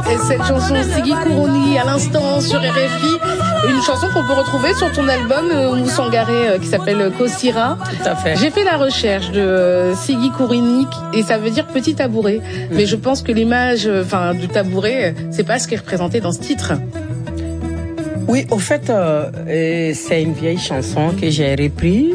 Et cette chanson Siggy Kourouni à l'instant sur RFI, une chanson qu'on peut retrouver sur ton album Moussangaré qui s'appelle Kosira. Tout à fait. J'ai fait la recherche de Siggy Kourouni et ça veut dire petit tabouret. Mais je pense que l'image du tabouret, c'est pas ce qui est représenté dans ce titre. Oui, au fait, c'est une vieille chanson que j'ai repris,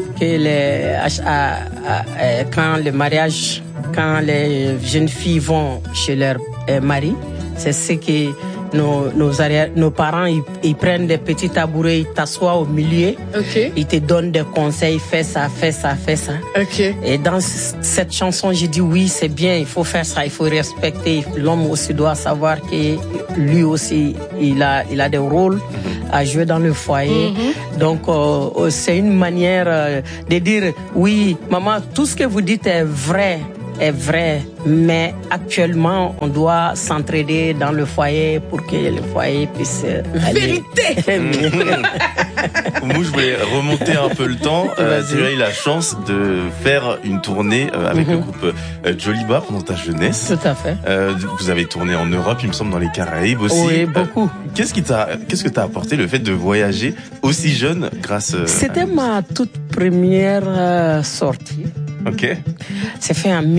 quand le mariage, quand les jeunes filles vont chez leur mari, c'est ce que nos parents, ils prennent des petits tabourets, ils t'assoient au milieu, ils te donnent des conseils, fais ça. Et dans cette chanson, j'ai dit oui, c'est bien, il faut faire ça, il faut respecter. L'homme aussi doit savoir que lui aussi, il a des rôles à jouer dans le foyer. Donc, c'est une manière de dire oui, maman, tout ce que vous dites est vrai, mais actuellement, on doit s'entraider dans le foyer pour que le foyer puisse Vérité. Moi, je voulais remonter un peu le temps. Tu as eu la chance de faire une tournée avec le groupe Joliba pendant ta jeunesse. Tout à fait. Vous avez tourné en Europe, il me semble, dans les Caraïbes aussi. Oui, beaucoup. Qu'est-ce que t'as apporté le fait de voyager aussi jeune grâce C'était ma toute première sortie. Ok. C'est fait en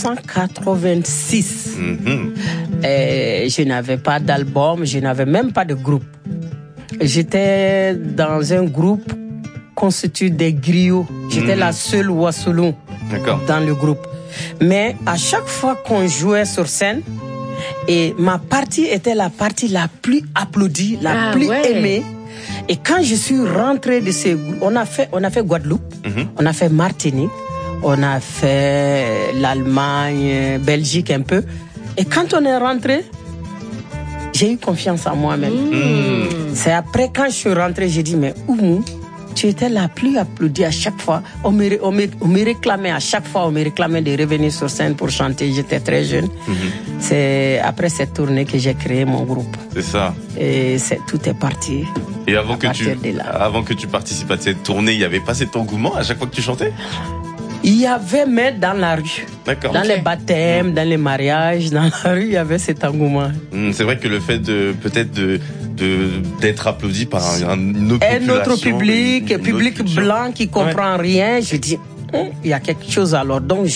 1986. Je n'avais pas d'album, je n'avais même pas de groupe. J'étais dans un groupe constitué des griots. J'étais la seule Wassoulou dans le groupe. Mais à chaque fois qu'on jouait sur scène, et ma partie était la partie la plus applaudie, la plus aimée. Et quand je suis rentré de ce groupe, on a fait Guadeloupe, on a fait Martinique, on a fait l'Allemagne, Belgique un peu. Et quand on est rentré, j'ai eu confiance en moi-même. C'est après, quand je suis rentré, j'ai dit, mais Oumou, tu étais la plus applaudie à chaque fois. On me réclamait à chaque fois, on me réclamait de revenir sur scène pour chanter. J'étais très jeune. C'est après cette tournée que j'ai créé mon groupe. C'est ça. Et tout est parti. Et avant que tu participes à cette tournée, il n'y avait pas cet engouement à chaque fois que tu chantais? Il y avait, mais dans la rue. D'accord. Dans les baptêmes, dans les mariages, dans la rue, il y avait cet engouement. C'est vrai que le fait d'être applaudi par un autre public blanc qui comprend rien, je dis, il y a quelque chose alors. Donc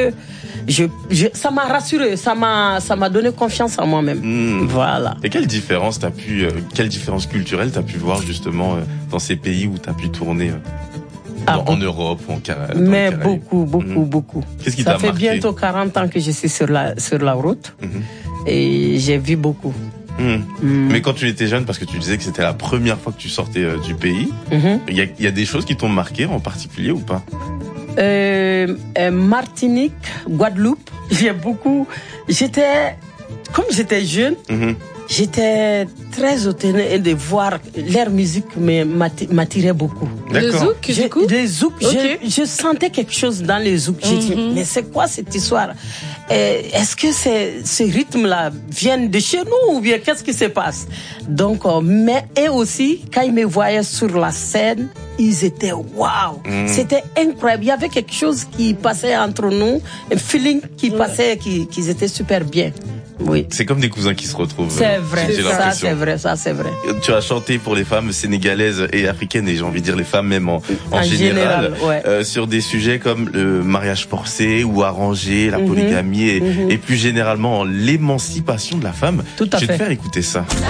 ça m'a rassuré, ça m'a donné confiance en moi-même. Voilà. Et quelle différence culturelle t'as pu voir justement dans ces pays où t'as pu tourner? En Europe ou en Caraïbes. Mais beaucoup. Qu'est-ce qui t'a marqué? Ça fait bientôt 40 ans que je suis sur la route et j'ai vu beaucoup. Mais quand tu étais jeune, parce que tu disais que c'était la première fois que tu sortais du pays, il y a des choses qui t'ont marqué en particulier ou pas? Martinique, Guadeloupe, comme j'étais jeune, j'étais très étonnée de voir leur musique m'attirait beaucoup. Le zouk, du coup? Les zouk, je sentais quelque chose dans les zouk. J'ai dit, mais c'est quoi cette histoire? Est-ce que ce rythme-là vient de chez nous ou bien qu'est-ce qui se passe? Donc, et aussi, quand ils me voyaient sur la scène, ils étaient waouh! C'était incroyable. Il y avait quelque chose qui passait entre nous, un feeling qui passait, qu'ils étaient super bien. Oui. C'est comme des cousins qui se retrouvent. C'est vrai, ça c'est vrai. Tu as chanté pour les femmes sénégalaises et africaines, et j'ai envie de dire les femmes même en général, sur des sujets comme le mariage forcé ou arrangé, la polygamie et plus généralement l'émancipation de la femme. Tout à fait. Je vais te faire écouter ça.